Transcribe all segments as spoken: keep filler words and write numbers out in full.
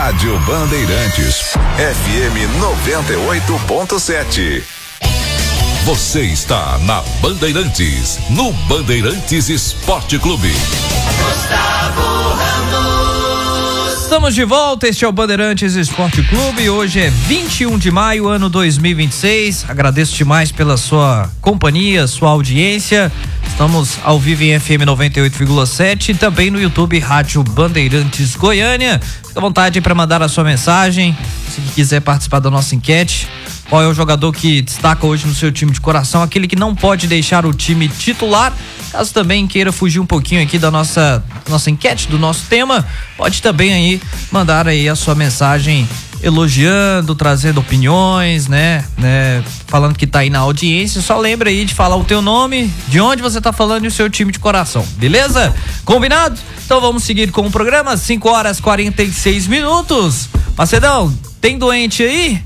Rádio Bandeirantes, F M noventa e oito ponto sete. Você está na Bandeirantes, no Bandeirantes Esporte Clube. Gustavo Ramos. Estamos de volta, este é o Bandeirantes Esporte Clube. Hoje é vinte e um de maio, ano dois mil e vinte e seis. Agradeço demais pela sua companhia, sua audiência. Estamos ao vivo em F M noventa e oito vírgula sete e também no YouTube Rádio Bandeirantes Goiânia. Fique à vontade para mandar a sua mensagem, se quiser participar da nossa enquete. Qual é o jogador que destaca hoje no seu time de coração, aquele que não pode deixar o time titular? Caso também queira fugir um pouquinho aqui da nossa, nossa enquete, do nosso tema, pode também aí mandar aí a sua mensagem elogiando, trazendo opiniões, né, né, falando que tá aí na audiência. Só lembra aí de falar o teu nome, de onde você tá falando e o seu time de coração, beleza? Combinado? Então vamos seguir com o programa, cinco horas e quarenta e seis minutos. Macedão, tem doente aí?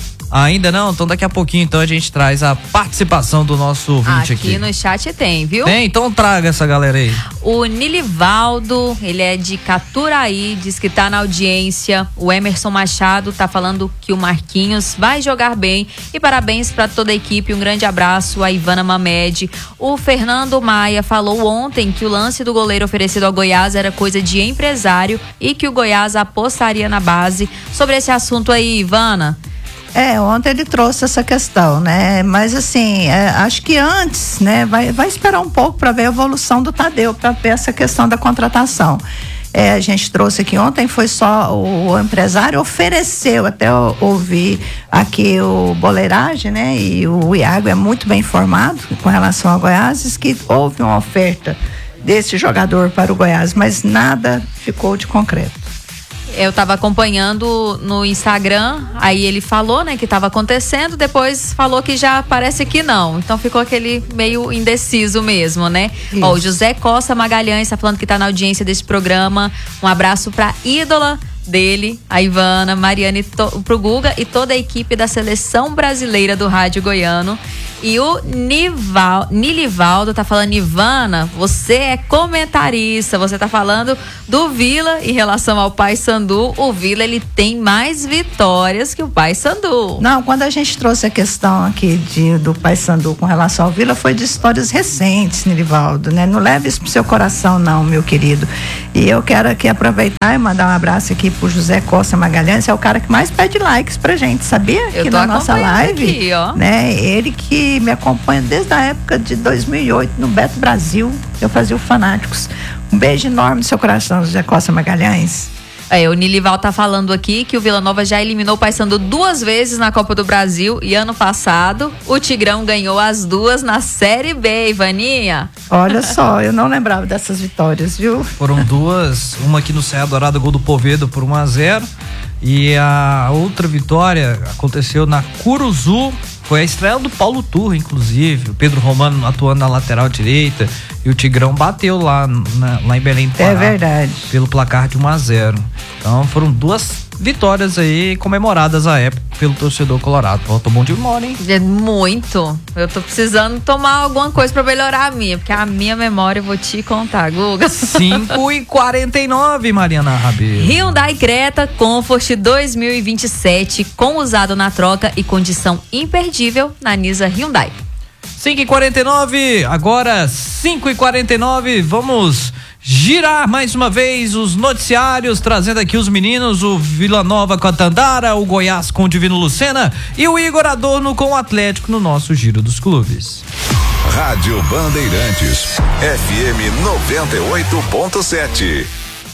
Ainda não? Então daqui a pouquinho então a gente traz a participação do nosso ouvinte aqui. Aqui no chat tem, viu? Tem? Então traga essa galera aí. O Nilivaldo, ele é de Caturaí, diz que tá na audiência. O Emerson Machado tá falando que o Marquinhos vai jogar bem. E parabéns para toda a equipe, um grande abraço a Ivana Mamed. O Fernando Maia falou ontem que o lance do goleiro oferecido ao Goiás era coisa de empresário e que o Goiás apostaria na base. Sobre esse assunto aí, Ivana? É, ontem ele trouxe essa questão, né? Mas assim, é, acho que antes, né? Vai, vai esperar um pouco para ver a evolução do Tadeu, para ver essa questão da contratação. É, a gente trouxe aqui ontem, foi só o, o empresário ofereceu, até eu ouvi aqui o Boleiragem, né? E o Iago é muito bem informado com relação ao Goiás, diz que houve uma oferta desse jogador para o Goiás, mas nada ficou de concreto. Eu tava acompanhando no Instagram, aí ele falou, né, que tava acontecendo, depois falou que já parece que não. Então ficou aquele meio indeciso mesmo, né? Ó, o José Costa Magalhães tá falando que tá na audiência desse programa. Um abraço pra ídola dele, a Ivana, Mariane, to, pro Guga e toda a equipe da Seleção Brasileira do Rádio Goiano. E o Nival, Nilivaldo tá falando, Ivana, você é comentarista, você tá falando do Vila em relação ao Paysandu. O Vila, ele tem mais vitórias que o Paysandu. Não, quando a gente trouxe a questão aqui de, do Paysandu com relação ao Vila, foi de histórias recentes, Nilivaldo, né? Não leve isso pro seu coração não, meu querido. E eu quero aqui aproveitar e mandar um abraço aqui pro José Costa Magalhães, é o cara que mais pede likes pra gente, sabia? Eu aqui tô na nossa live, aqui, ó. Né? Ele que me acompanha desde a época de dois mil e oito no Beto Brasil, eu fazia o Fanáticos. Um beijo enorme no seu coração, José Costa Magalhães. É, o Nilival tá falando aqui que o Vila Nova já eliminou o Paysandu duas vezes na Copa do Brasil e ano passado o Tigrão ganhou as duas na Série B, Ivaninha. Olha só, eu não lembrava dessas vitórias, viu? Foram duas, uma aqui no Serra Dourada, gol do Povedo por um a zero, e a outra vitória aconteceu na Curuzu. Foi a estreia do Paulo Turra, inclusive. O Pedro Romano atuando na lateral direita. E o Tigrão bateu lá, na, lá em Belém do Pará. É verdade. Pelo placar de um a zero. Então foram duas vitórias aí comemoradas à época pelo torcedor colorado. Pô, tô bom de memória, hein? É muito. Eu tô precisando tomar alguma coisa pra melhorar a minha, porque a minha memória eu vou te contar, Guga. cinco e quarenta e nove, Mariana Rabelo. Hyundai Creta Comfort dois mil e vinte e sete, com usado na troca e condição imperdível na Nisa Hyundai. cinco e quarenta e nove, agora cinco e quarenta e nove, vamos girar mais uma vez os noticiários, trazendo aqui os meninos, o Vila Nova com a Tandara, o Goiás com o Divino Lucena e o Igor Adorno com o Atlético no nosso Giro dos Clubes. Rádio Bandeirantes, F M noventa e oito ponto sete.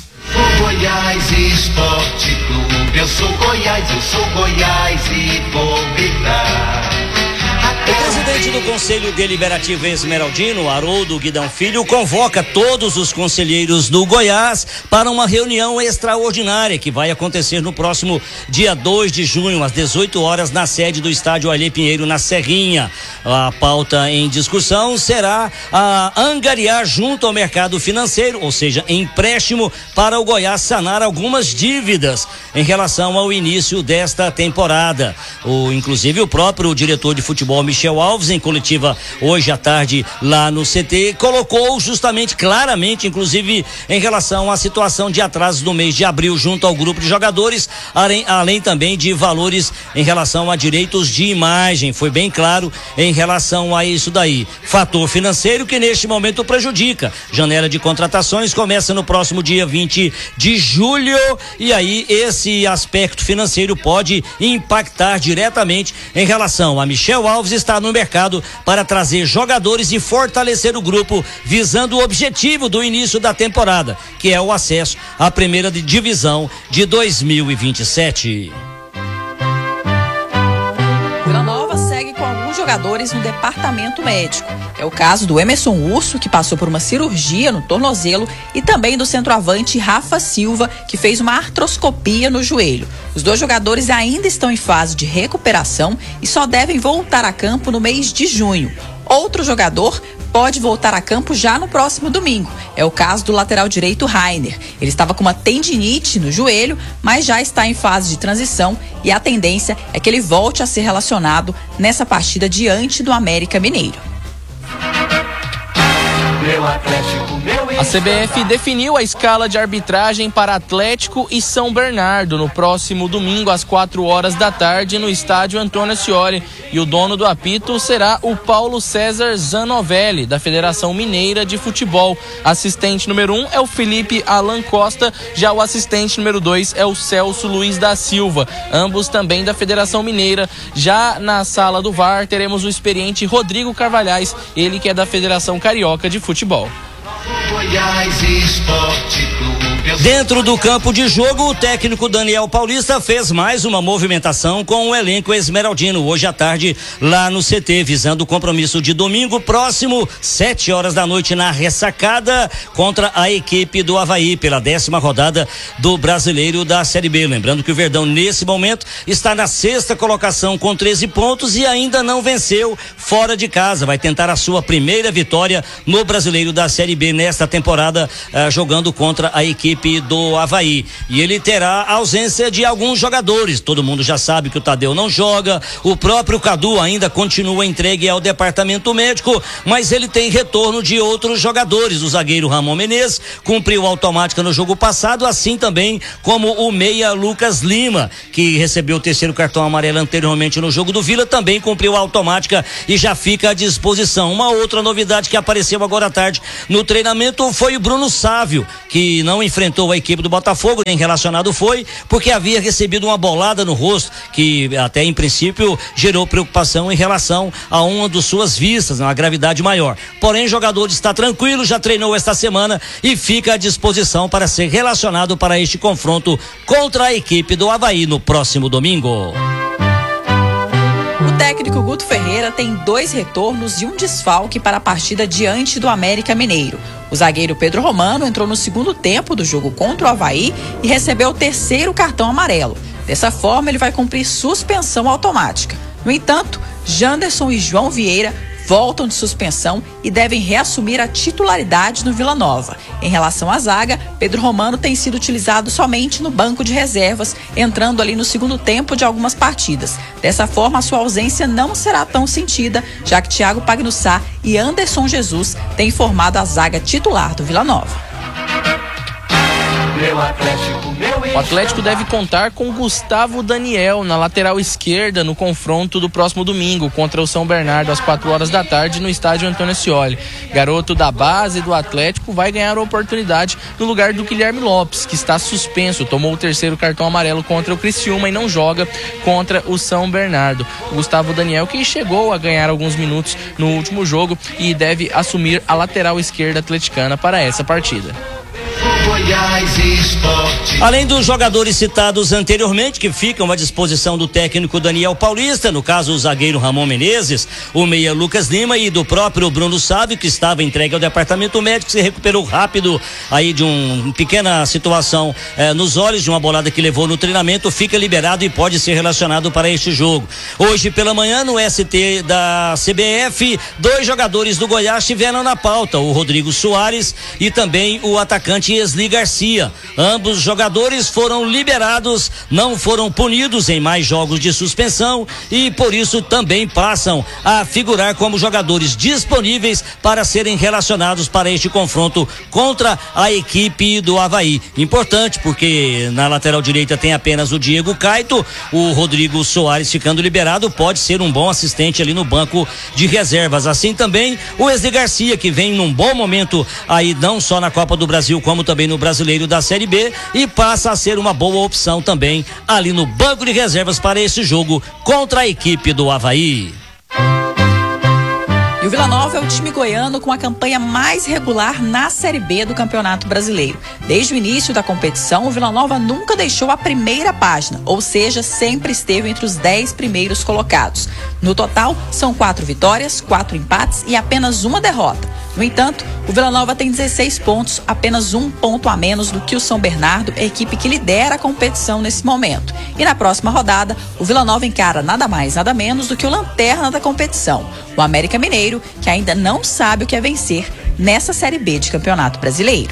O Goiás Esporte Clube, eu sou Goiás, eu sou Goiás e vou gritar. O presidente do Conselho Deliberativo Esmeraldino, Haroldo Guidão Filho, convoca todos os conselheiros do Goiás para uma reunião extraordinária que vai acontecer no próximo dia dois de junho, às dezoito horas, na sede do estádio Ailê Pinheiro, na Serrinha. A pauta em discussão será a angariar junto ao mercado financeiro, ou seja, empréstimo para o Goiás sanar algumas dívidas em relação ao início desta temporada. O, inclusive, o próprio diretor de futebol, Michel Michel Alves, em coletiva hoje à tarde lá no C T, colocou justamente, claramente, inclusive em relação à situação de atrasos do mês de abril junto ao grupo de jogadores, além, além também de valores em relação a direitos de imagem. Foi bem claro em relação a isso daí. Fator financeiro que neste momento prejudica. Janela de contratações começa no próximo dia vinte de julho e aí esse aspecto financeiro pode impactar diretamente em relação a Michel Alves estar no mercado para trazer jogadores e fortalecer o grupo, visando o objetivo do início da temporada, que é o acesso à primeira divisão de dois mil e vinte e sete. Vila Nova segue com alguns jogadores no departamento médico. É o caso do Emerson Urso, que passou por uma cirurgia no tornozelo, e também do centroavante Rafa Silva, que fez uma artroscopia no joelho. Os dois jogadores ainda estão em fase de recuperação e só devem voltar a campo no mês de junho. Outro jogador pode voltar a campo já no próximo domingo. É o caso do lateral direito Rainer. Ele estava com uma tendinite no joelho, mas já está em fase de transição e a tendência é que ele volte a ser relacionado nessa partida diante do América Mineiro. A C B F definiu a escala de arbitragem para Atlético e São Bernardo no próximo domingo às quatro horas da tarde no estádio Antônio Ascioli, e o dono do apito será o Paulo César Zanovelli, da Federação Mineira de Futebol. Assistente número um é o Felipe Alan Costa, já o assistente número dois é o Celso Luiz da Silva, ambos também da Federação Mineira. Já na sala do V A R teremos o experiente Rodrigo Carvalhais, ele que é da Federação Carioca de Futebol. Goiás Esporte Clube. Dentro do campo de jogo, o técnico Daniel Paulista fez mais uma movimentação com o elenco esmeraldino hoje à tarde lá no C T, visando o compromisso de domingo próximo, sete horas da noite, na ressacada contra a equipe do Avaí pela décima rodada do Brasileiro da Série B. Lembrando que o Verdão nesse momento está na sexta colocação com treze pontos e ainda não venceu fora de casa. Vai tentar a sua primeira vitória no Brasileiro da Série B nesta temporada, uh, jogando contra a equipe do Avaí. E ele terá a ausência de alguns jogadores. Todo mundo já sabe que o Tadeu não joga, o próprio Cadu ainda continua entregue ao departamento médico, mas ele tem retorno de outros jogadores. O zagueiro Ramon Menezes cumpriu automática no jogo passado, assim também como o meia Lucas Lima, que recebeu o terceiro cartão amarelo anteriormente no jogo do Vila, também cumpriu a automática e já fica à disposição. Uma outra novidade que apareceu agora à tarde no treinamento foi o Bruno Sávio, que não enfrentou a equipe do Botafogo, nem relacionado foi, porque havia recebido uma bolada no rosto, que até em princípio gerou preocupação em relação a uma de suas vistas, uma gravidade maior. Porém, o jogador está tranquilo, já treinou esta semana e fica à disposição para ser relacionado para este confronto contra a equipe do Avaí no próximo domingo. O técnico Guto Ferreira tem dois retornos e um desfalque para a partida diante do América Mineiro. O zagueiro Pedro Romano entrou no segundo tempo do jogo contra o Avaí e recebeu o terceiro cartão amarelo. Dessa forma, ele vai cumprir suspensão automática. No entanto, Janderson e João Vieira voltam de suspensão e devem reassumir a titularidade no Vila Nova. Em relação à zaga, Pedro Romano tem sido utilizado somente no banco de reservas, entrando ali no segundo tempo de algumas partidas. Dessa forma, a sua ausência não será tão sentida, já que Thiago Pagnussá e Anderson Jesus têm formado a zaga titular do Vila Nova. O Atlético deve contar com Gustavo Daniel na lateral esquerda no confronto do próximo domingo contra o São Bernardo às quatro horas da tarde no estádio Antônio Ascioli. Garoto da base do Atlético vai ganhar a oportunidade no lugar do Guilherme Lopes, que está suspenso, tomou o terceiro cartão amarelo contra o Criciúma e não joga contra o São Bernardo. O Gustavo Daniel, que chegou a ganhar alguns minutos no último jogo e deve assumir a lateral esquerda atleticana para essa partida. Além dos jogadores citados anteriormente, que ficam à disposição do técnico Daniel Paulista, no caso o zagueiro Ramon Menezes, o meia Lucas Lima e do próprio Bruno Sávio, que estava entregue ao departamento médico, se recuperou rápido aí de uma pequena situação eh, nos olhos, de uma bolada que levou no treinamento, fica liberado e pode ser relacionado para este jogo. Hoje pela manhã, no S T da C B F, dois jogadores do Goiás estiveram na pauta, o Rodrigo Soares e também o atacante Esli Garcia. Ambos jogadores jogadores foram liberados, não foram punidos em mais jogos de suspensão e por isso também passam a figurar como jogadores disponíveis para serem relacionados para este confronto contra a equipe do Avaí. Importante porque na lateral direita tem apenas o Diego Caito, o Rodrigo Soares ficando liberado pode ser um bom assistente ali no banco de reservas. Assim também o Wesley Garcia, que vem num bom momento aí não só na Copa do Brasil como também no Brasileiro da Série B e passa a ser uma boa opção também ali no banco de reservas para esse jogo contra a equipe do Avaí. E o Vila Nova é o time goiano com a campanha mais regular na Série B do Campeonato Brasileiro. Desde o início da competição, o Vila Nova nunca deixou a primeira página, ou seja, sempre esteve entre os dez primeiros colocados. No total, são quatro vitórias, quatro empates e apenas uma derrota. No entanto, o Vila Nova tem dezesseis pontos, apenas um ponto a menos do que o São Bernardo, a equipe que lidera a competição nesse momento. E na próxima rodada, o Vila Nova encara nada mais, nada menos do que o lanterna da competição, o América Mineiro, que ainda não sabe o que é vencer nessa Série B de Campeonato Brasileiro.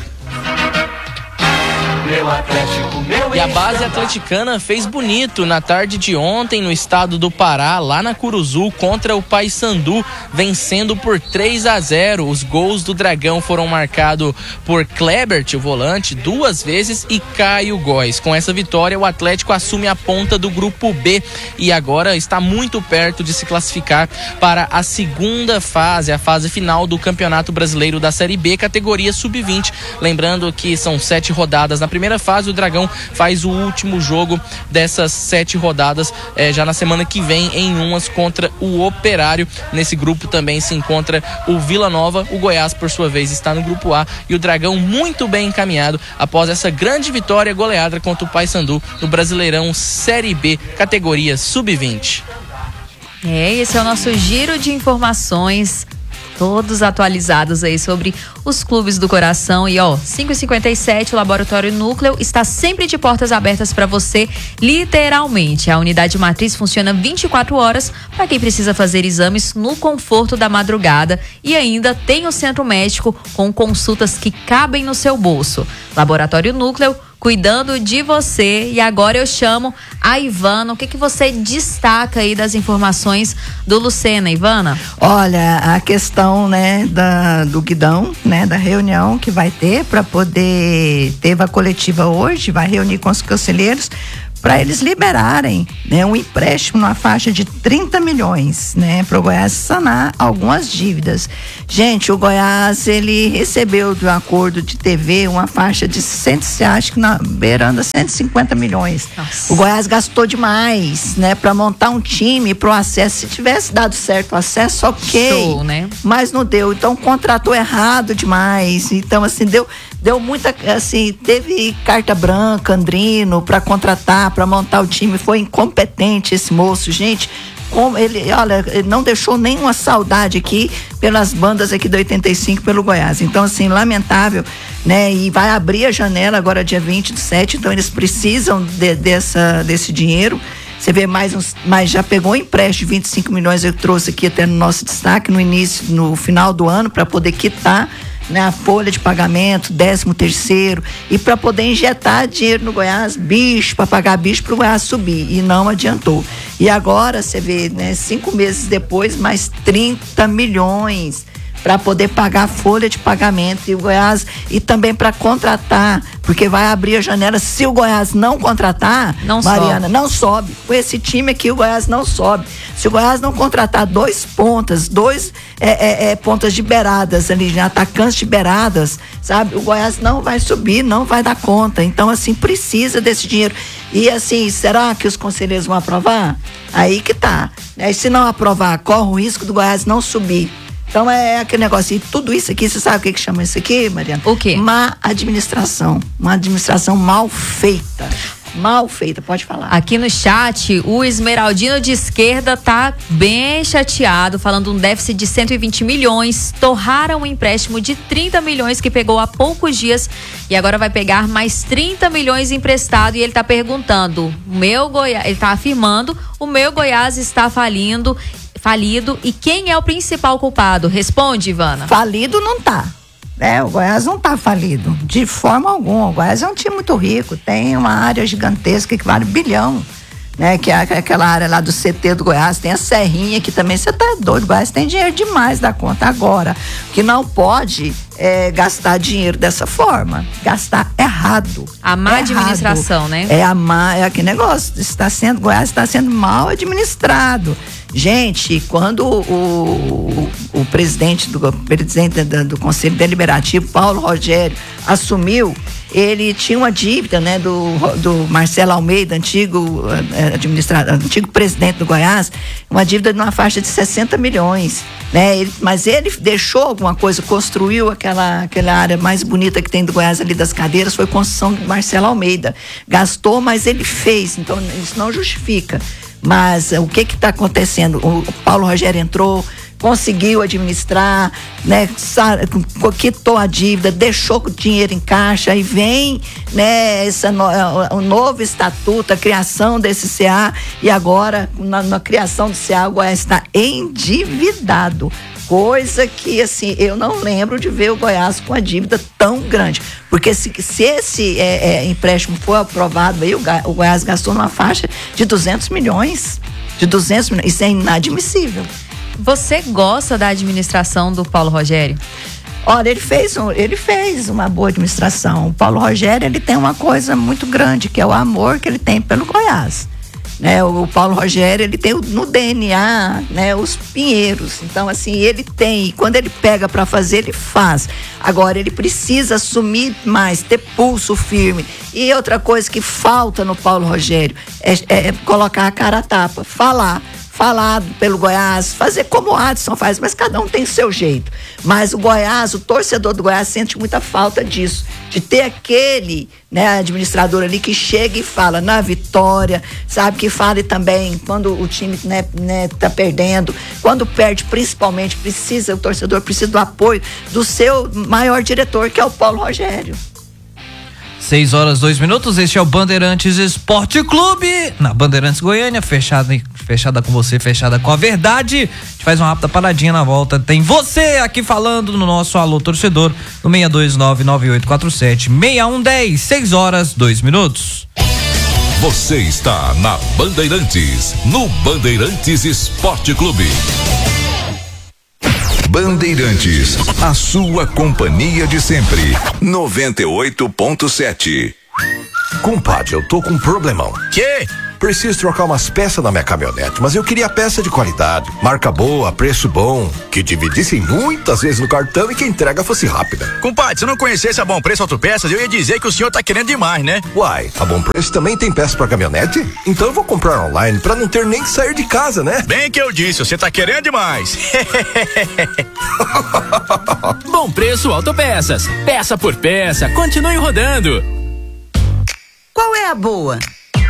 Meu Atlético, meu E a base atleticana fez bonito na tarde de ontem no estado do Pará, lá na Curuzu, contra o Paysandu, vencendo por três a zero. Os gols do Dragão foram marcados por Klebert, o volante, duas vezes, e Caio Góes. Com essa vitória, o Atlético assume a ponta do grupo B e agora está muito perto de se classificar para a segunda fase, a fase final do Campeonato Brasileiro da Série B, categoria sub vinte. Lembrando que são sete rodadas na primeira fase, o Dragão faz o último jogo dessas sete rodadas eh, já na semana que vem em umas contra o Operário. Nesse grupo também se encontra o Vila Nova, o Goiás por sua vez está no grupo A e o Dragão muito bem encaminhado após essa grande vitória goleada contra o Paysandu no Brasileirão Série B, categoria sub vinte. É, esse é o nosso giro de informações, todos atualizados aí sobre os clubes do coração. E ó, cinco e cinquenta e sete, o Laboratório Núcleo está sempre de portas abertas para você, literalmente. A unidade matriz funciona vinte e quatro horas para quem precisa fazer exames no conforto da madrugada e ainda tem o centro médico com consultas que cabem no seu bolso. Laboratório Núcleo, cuidando de você. E agora eu chamo a Ivana. O que que você destaca aí das informações do Lucena, Ivana? Olha, a questão, né, da, do Guidão, né, da reunião que vai ter para poder ter a coletiva hoje, vai reunir com os conselheiros para eles liberarem, né, um empréstimo na faixa de trinta milhões, né, para o Goiás sanar algumas dívidas. Gente, o Goiás, ele recebeu do acordo de T V uma faixa de cento, acho que na beirando cento e cinquenta milhões. Nossa. O Goiás gastou demais, né, para montar um time pro acesso. Se tivesse dado certo o acesso, ok. Show, né? Mas não deu. Então contratou errado demais. Então assim, deu deu muita, assim, teve carta branca, Andrino, para contratar, para montar o time. Foi incompetente esse moço, gente. Como ele, olha, ele não deixou nenhuma saudade aqui pelas bandas aqui do oitenta e cinco pelo Goiás. Então, assim, lamentável, né? E vai abrir a janela agora dia vinte do sete, então eles precisam de, dessa, desse dinheiro. Você vê mais uns, mas já pegou um empréstimo de vinte e cinco milhões, eu trouxe aqui até no nosso destaque no início, no final do ano, para poder quitar, né, a folha de pagamento, décimo terceiro, e para poder injetar dinheiro no Goiás, bicho, para pagar bicho para o Goiás subir, e não adiantou. E agora você vê, né, cinco meses depois, mais trinta milhões para poder pagar a folha de pagamento e o Goiás, e também para contratar, porque vai abrir a janela. Se o Goiás não contratar, não Mariana, sobe. não sobe. Com esse time aqui o Goiás não sobe. Se o Goiás não contratar dois pontas, dois é, é, é, pontas de beiradas ali, né, atacantes de beiradas, sabe? O Goiás não vai subir, não vai dar conta. Então, assim, precisa desse dinheiro. E assim, será que os conselheiros vão aprovar? Aí que tá. E se não aprovar, corre o risco do Goiás não subir. Então é aquele negócio, e tudo isso aqui, você sabe o que que chama isso aqui, Mariana? O quê? Má administração, uma administração mal feita, mal feita, pode falar. Aqui no chat, o Esmeraldino de esquerda tá bem chateado, falando um déficit de cento e vinte milhões, torraram um empréstimo de trinta milhões que pegou há poucos dias e agora vai pegar mais trinta milhões emprestado, e ele tá perguntando, o meu Goiás, ele tá afirmando, o meu Goiás está falindo, falido, e quem é o principal culpado? Responde, Ivana. Falido não tá. É, o Goiás não está falido, de forma alguma. O Goiás é um time muito rico, tem uma área gigantesca que vale bilhão, né? Que é aquela área lá do C T do Goiás, tem a Serrinha, que também você tá doido, o Goiás tem dinheiro demais da conta. Agora, que não pode é, gastar dinheiro dessa forma, gastar errado. A má errado. administração, né? É a má, é aquele negócio, está sendo, Goiás está sendo mal administrado. Gente, quando o, o, o presidente, do, presidente do, do Conselho Deliberativo, Paulo Rogério, assumiu, ele tinha uma dívida, né, do, do Marcelo Almeida, antigo administrador, antigo presidente do Goiás, uma dívida de uma faixa de sessenta milhões, né? Ele, mas ele deixou alguma coisa, construiu aquela, aquela área mais bonita que tem do Goiás ali das cadeiras, foi construção do Marcelo Almeida. Gastou, mas ele fez, então isso não justifica. Mas o que que está acontecendo? O Paulo Rogério entrou, conseguiu administrar, né, quitou a dívida, deixou o dinheiro em caixa e vem, né, essa no, o novo estatuto, a criação desse C A, e agora na, na criação do C A o Goiás está endividado. Coisa que, assim, eu não lembro de ver o Goiás com a dívida tão grande. Porque se, se esse é, é, empréstimo for aprovado, aí o, o Goiás gastou numa faixa de duzentos milhões. De duzentos milhões. Isso é inadmissível. Você gosta da administração do Paulo Rogério? Olha, ele fez, um, ele fez uma boa administração. O Paulo Rogério, ele tem uma coisa muito grande, que é o amor que ele tem pelo Goiás. Né, o Paulo Rogério, ele tem no D N A, né, os pinheiros. Então, assim, ele tem, quando ele pega para fazer, ele faz. Agora, ele precisa assumir mais, ter pulso firme. E outra coisa que falta no Paulo Rogério é, é colocar a cara a tapa, falar. Falar pelo Goiás, fazer como o Adson faz, mas cada um tem o seu jeito. Mas o Goiás, o torcedor do Goiás sente muita falta disso, de ter aquele, né, administrador ali que chega e fala na vitória, sabe, que fale também quando o time, né, né, tá perdendo, quando perde principalmente, precisa, o torcedor precisa do apoio do seu maior diretor, que é o Paulo Rogério. seis horas, dois minutos, este é o Bandeirantes Esporte Clube, na Bandeirantes Goiânia, fechada, fechada com você, fechada com a verdade. A gente faz uma rápida paradinha, na volta tem você aqui falando no nosso Alô Torcedor, no seis dois nove, nove oito quatro sete, seis um um zero, seis horas, dois minutos. Você está na Bandeirantes, no Bandeirantes Esporte Clube. Bandeirantes, a sua companhia de sempre. noventa e oito ponto sete. Compadre, eu tô com um problemão. Que? Preciso trocar umas peças na minha caminhonete, mas eu queria peça de qualidade, marca boa, preço bom, que dividissem muitas vezes no cartão e que a entrega fosse rápida. Compadre, se eu não conhecesse a Bom Preço Autopeças, eu ia dizer que o senhor tá querendo demais, né? Uai, a Bom Preço também tem peça pra caminhonete? Então eu vou comprar online pra não ter nem que sair de casa, né? Bem que eu disse, você tá querendo demais. Bom Preço Autopeças, peça por peça, continue rodando. Qual é a boa?